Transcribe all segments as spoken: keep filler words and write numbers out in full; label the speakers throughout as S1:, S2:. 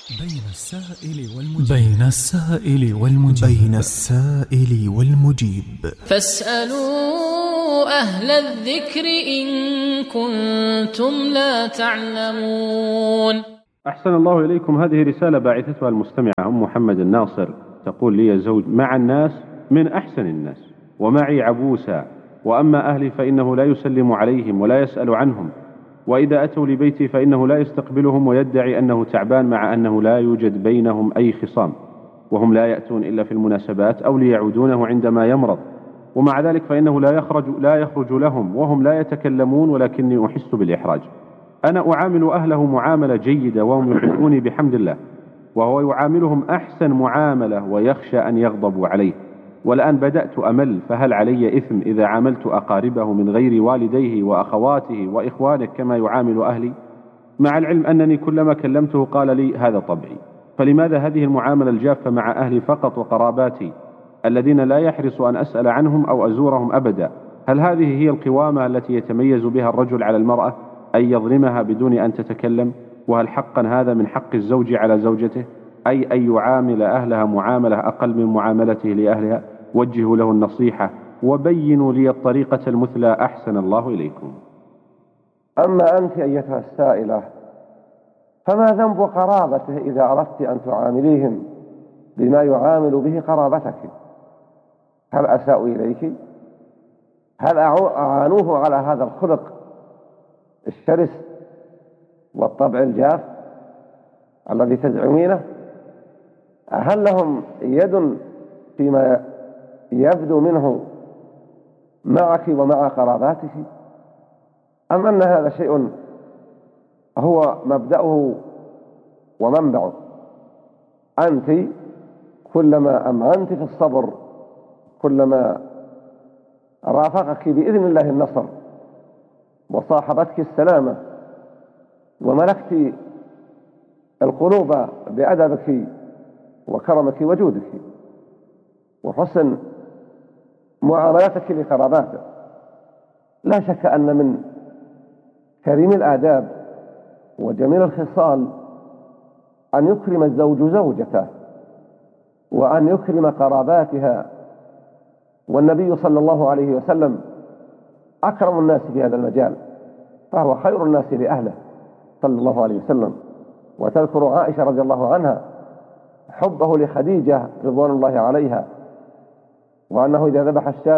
S1: بين السائل والمجيب
S2: بين السائل والمجيب
S1: بين السائل والمجيب
S3: فاسألوا أهل الذكر إن كنتم لا تعلمون.
S4: أحسن الله إليكم. هذه رسالة باعثتها المستمعة أم محمد الناصر، تقول لي: زوج مع الناس من أحسن الناس، ومعي عبوسا، وأما أهلي فإنه لا يسلم عليهم ولا يسأل عنهم، وإذا أتوا لبيتي فإنه لا يستقبلهم ويدعي أنه تعبان، مع أنه لا يوجد بينهم أي خصام، وهم لا يأتون إلا في المناسبات أو ليعودونه عندما يمرض، ومع ذلك فإنه لا يخرج, لا يخرج لهم وهم لا يتكلمون، ولكني أحس بالإحراج. أنا أعامل أهله معاملة جيدة وهم يحبوني بحمد الله، وهو يعاملهم أحسن معاملة ويخشى أن يغضبوا عليه، والآن بدأت أمل، فهل علي إثم إذا عاملت أقاربه من غير والديه وأخواته وإخوانه كما يعامل أهلي؟ مع العلم أنني كلما كلمته قال لي: هذا طبعي. فلماذا هذه المعاملة الجافة مع أهلي فقط وقراباتي الذين لا يحرص أن أسأل عنهم أو أزورهم أبدا؟ هل هذه هي القوامة التي يتميز بها الرجل على المرأة، أن يظلمها بدون أن تتكلم؟ وهل حقا هذا من حق الزوج على زوجته، أي أن يعامل أهلها معاملة أقل من معاملته لأهلها؟ وجهوا له النصيحة وبينوا لي الطريقة المثلى، أحسن الله إليكم.
S5: أما أنت أيتها السائلة، فما ذنب قرابته إذا أردت أن تعامليهم بما يعامل به قرابتك؟ هل أساء إليك؟ هل أعانوه على هذا الخلق الشرس والطبع الجاف الذي تزعمينه؟ هل لهم يد فيما يبدو منه معك ومع قراباتك؟ أم أن هذا شيء هو مبدأه ومنبعه؟ أنت كلما أمعنت في الصبر، كلما رافقك بإذن الله النصر وصاحبتك السلامة وملكت القلوب بأدبك وكرمك وجودك وحسن معاملتك لقراباتك، لا شك أن من كريم الآداب وجميل الخصال أن يكرم الزوج زوجته وأن يكرم قراباتها، والنبي صلى الله عليه وسلم أكرم الناس في هذا المجال، فهو خير الناس لأهله صلى الله عليه وسلم. وتذكر عائشة رضي الله عنها حبه لخديجة رضوان الله عليها، وأنه إذا ذبح الشاة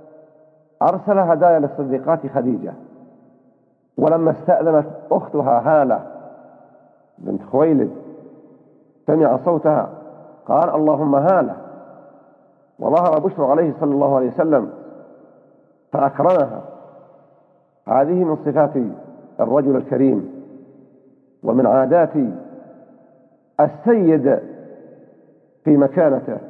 S5: أرسل هدايا للصديقات خديجة، ولما استأذنت أختها هالة بنت خويلد سمع صوتها قال: اللهم هالة، وظهر بشر عليه صلى الله عليه وسلم فأكرمها. هذه من صفات الرجل الكريم ومن عادات السيد في مكانته.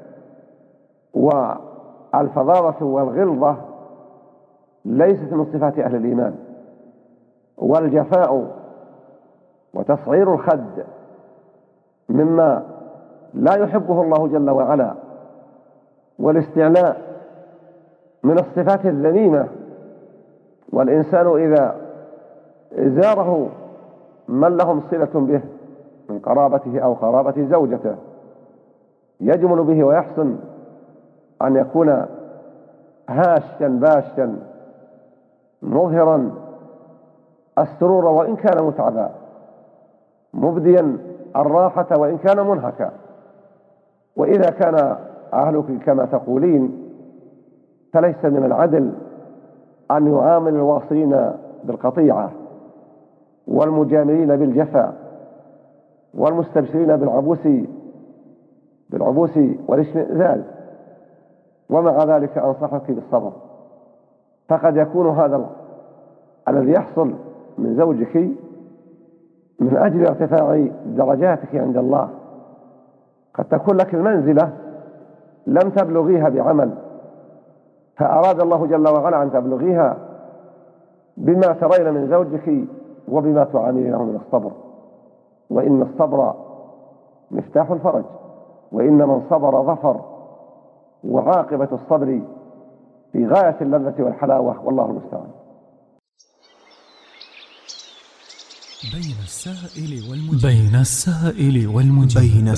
S5: والفظاظة والغلظة ليست من صفات أهل الإيمان، والجفاء وتصعير الخد مما لا يحبه الله جل وعلا، والاستعلاء من الصفات الذميمة. والإنسان إذا زاره من لهم صلة به من قرابته أو قرابة زوجته يجمل به ويحسن أن يكون هاشا باشا مظهرا السرور وإن كان متعبا، مبديا الراحة وإن كان منهكا. وإذا كان أهلك كما تقولين فليس من العدل أن يعامل الواصلين بالقطيعة والمجاملين بالجفا والمستبشرين بالعبوس بالعبوس والاشمئزاز. ومع ذلك أنصحك بالصبر، فقد يكون هذا الذي يحصل من زوجك من أجل ارتفاع درجاتك عند الله. قد تكون لك المنزلة لم تبلغيها بعمل، فأراد الله جل وعلا أن تبلغيها بما ترين من زوجك وبما تعاملينه من الصبر. وإن الصبر مفتاح الفرج، وإن من صبر ظفر، وعاقبة الصبر في غاية اللذة والحلاوة، والله المستعان.
S1: بين السائل والمجيب
S2: بين السائل والمجيب
S1: بين